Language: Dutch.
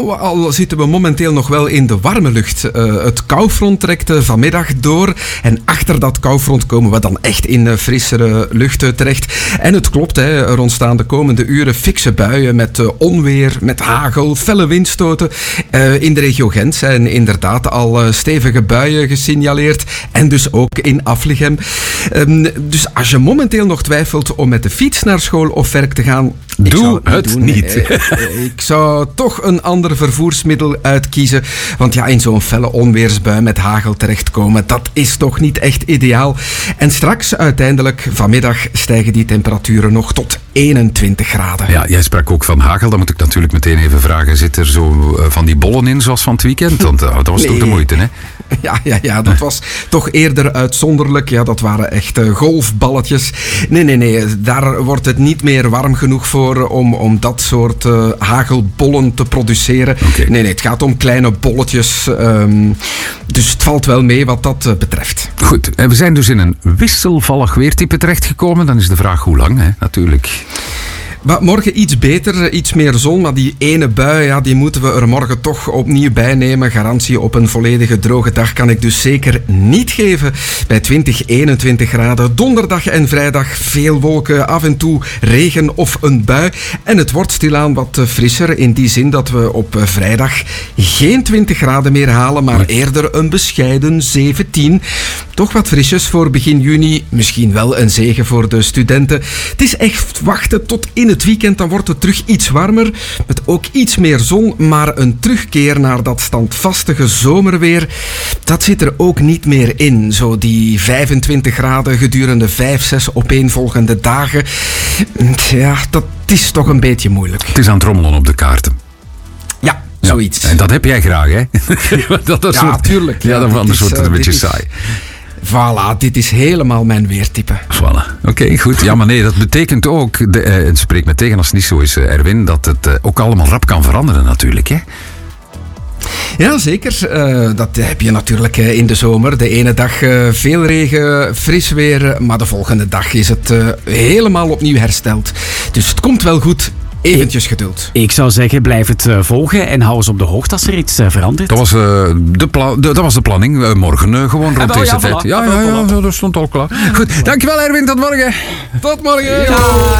Al zitten we momenteel nog wel in de warme lucht. Het koufront trekt vanmiddag door. En achter dat koufront komen we dan echt in frissere lucht terecht. En het klopt, er ontstaan de komende uren fikse buien met onweer, met hagel, felle windstoten. In de regio Gent zijn inderdaad al stevige buien gesignaleerd. En dus ook in Aflichem. Dus als je momenteel nog twijfelt om met de fiets naar school of werk te gaan... Doe het niet. Ik zou toch een ander vervoersmiddel uitkiezen. Want ja, in zo'n felle onweersbui met hagel terechtkomen, dat is toch niet echt ideaal. En straks, uiteindelijk, vanmiddag, stijgen die temperaturen nog tot 21 graden. Ja, jij sprak ook van hagel. Dan moet ik natuurlijk meteen even vragen, zit er zo van die bollen in zoals van het weekend? Want dat was toch de moeite, hè? Ja, dat was toch eerder uitzonderlijk. Ja, dat waren echt golfballetjes. Nee, daar wordt het niet meer warm genoeg voor om dat soort hagelbollen te produceren. Okay. Nee, het gaat om kleine bolletjes. Dus het valt wel mee wat dat betreft. Goed, en we zijn dus in een wisselvallig weertype terechtgekomen. Dan is de vraag hoe lang, hè? Natuurlijk. Maar morgen iets beter, iets meer zon, maar die ene bui, ja, die moeten we er morgen toch opnieuw bij nemen. Garantie op een volledige droge dag kan ik dus zeker niet geven. Bij 20, 21 graden, donderdag en vrijdag veel wolken, af en toe regen of een bui. En het wordt stilaan wat frisser in die zin dat we op vrijdag geen 20 graden meer halen, maar eerder een bescheiden 17. Toch wat frisjes voor begin juni, misschien wel een zegen voor de studenten. Het is echt wachten tot in het weekend, dan wordt het terug iets warmer, met ook iets meer zon, maar een terugkeer naar dat standvastige zomerweer, dat zit er ook niet meer in. Zo die 25 graden gedurende 5-6 opeenvolgende dagen, ja, dat is toch een beetje moeilijk. Het is aan het rommelen op de kaarten. Ja, zoiets. En dat heb jij graag, hè? Tuurlijk. Ja, dan anders wordt het een beetje saai. Voilà, dit is helemaal mijn weertype. Voilà. Oké, goed. Ja, maar nee, dat betekent ook, het spreekt me tegen als het niet zo is, Erwin, dat het ook allemaal rap kan veranderen natuurlijk, hè? Ja, zeker. Dat heb je natuurlijk in de zomer. De ene dag veel regen, fris weer, maar de volgende dag is het helemaal opnieuw hersteld. Dus het komt wel goed. Eventjes geduld. Ik zou zeggen, blijf het volgen en hou eens op de hoogte als er iets verandert. Dat was de planning. Morgen gewoon rond deze tijd. Voilà. Ja, dat stond al klaar. Goed, dankjewel Erwin. Tot morgen. Tot morgen. Ja.